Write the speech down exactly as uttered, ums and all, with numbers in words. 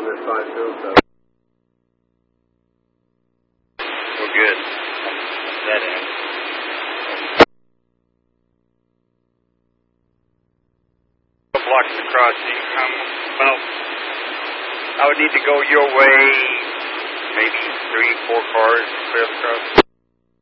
this five two seven. We're good. That end. Blocks the crossing. Um, well, I would need to go your way, maybe three, four cars, clear the crossing.